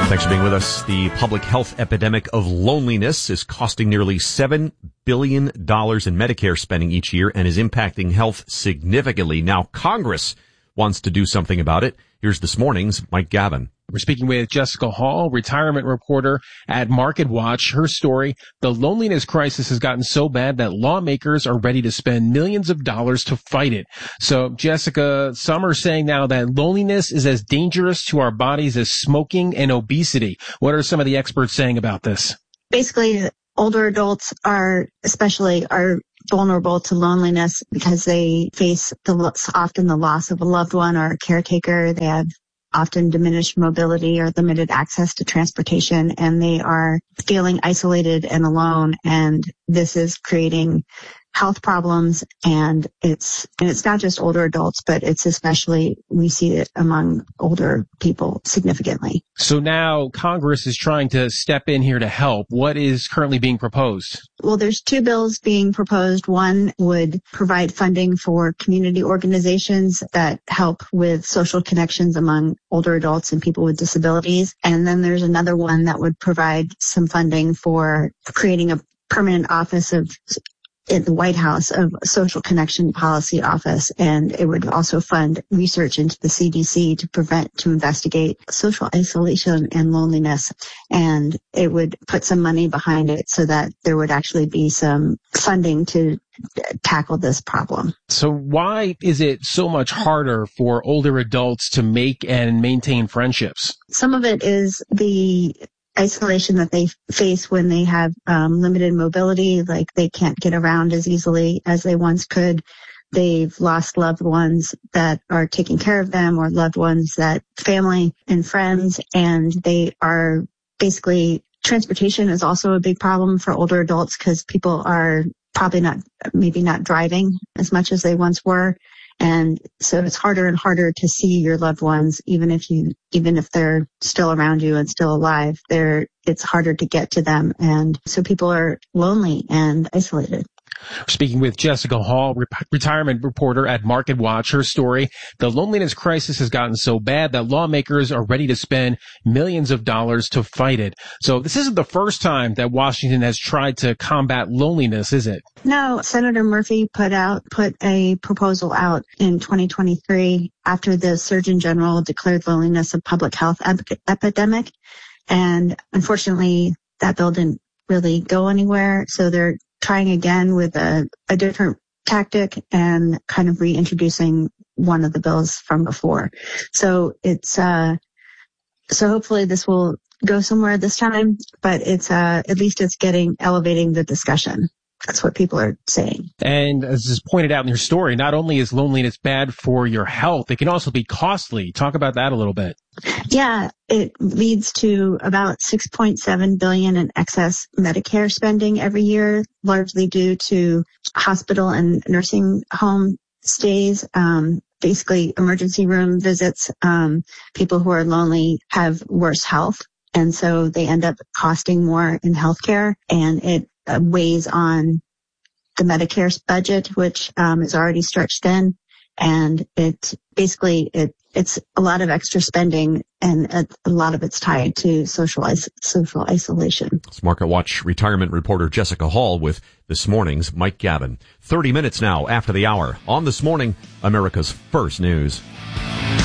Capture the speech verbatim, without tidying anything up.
Thanks for being with us. The public health epidemic of loneliness is costing nearly seven billion dollars in Medicare spending each year and is impacting health significantly. Now, Congress wants to do something about it. Here's this morning's Mike Gavin. We're speaking with Jessica Hall, retirement reporter at MarketWatch. Her story, the loneliness crisis has gotten so bad that lawmakers are ready to spend millions of dollars to fight it. So, Jessica, some are saying now that loneliness is as dangerous to our bodies as smoking and obesity. What are some of the experts saying about this? Basically, older adults are, especially, are vulnerable to loneliness because they face the, often the loss of a loved one or a caretaker. They have often diminished mobility or limited access to transportation, and they are feeling isolated and alone. And this is creating health problems, and it's and it's not just older adults, but it's especially, we see it among older people significantly. So now Congress is trying to step in here to help. What is currently being proposed? Well, there's two bills being proposed. One would provide funding for community organizations that help with social connections among older adults and people with disabilities. And then there's another one that would provide some funding for creating a permanent office of in the White House of Social Connection Policy Office, and it would also fund research into the C D C to prevent, to investigate social isolation and loneliness, and it would put some money behind it so that there would actually be some funding to tackle this problem. So why is it so much harder for older adults to make and maintain friendships? Some of it is the isolation that they face when they have um, limited mobility, like they can't get around as easily as they once could. They've lost loved ones that are taking care of them, or loved ones that family and friends, and they are basically, transportation is also a big problem for older adults because people are probably not, maybe not driving as much as they once were. And so it's harder and harder to see your loved ones, even if you, even if they're still around you and still alive, they're, it's harder to get to them. And so people are lonely and isolated. Speaking with Jessica Hall, re- retirement reporter at MarketWatch. Her story, the loneliness crisis has gotten so bad that lawmakers are ready to spend millions of dollars to fight it. So this isn't the first time that Washington has tried to combat loneliness, is it? No, Senator Murphy put out, put a proposal out in twenty twenty-three after the Surgeon General declared loneliness a public health ep- epidemic. And unfortunately, that bill didn't really go anywhere. So they're trying again with a, a different tactic and kind of reintroducing one of the bills from before. So it's, uh, so hopefully this will go somewhere this time, but it's, uh, at least it's getting, elevating the discussion. That's what people are saying. And as is pointed out in your story, not only is loneliness bad for your health, it can also be costly. Talk about that a little bit. Yeah, it leads to about six point seven billion dollars in excess Medicare spending every year, largely due to hospital and nursing home stays, um, basically emergency room visits. Um, people who are lonely have worse health, and so they end up costing more in healthcare, and it uh, weighs on the Medicare's budget, which um, is already stretched thin, and it basically it it's a lot of extra spending, and a, a lot of it's tied to social is- social isolation. It's MarketWatch retirement reporter Jessica Hall with this morning's Mike Gavin. thirty minutes now after the hour on This Morning, America's First News.